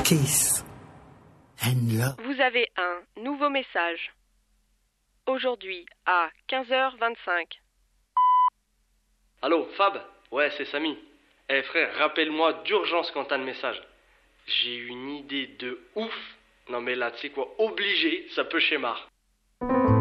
peace and love. Vous avez un nouveau message. Aujourd'hui à 15h25. Allô, Fab? Ouais, c'est Samy. Eh frère, rappelle-moi d'urgence quand t'as le message. J'ai une idée de ouf. Non mais là, tu sais quoi, obligé, ça peut schémar.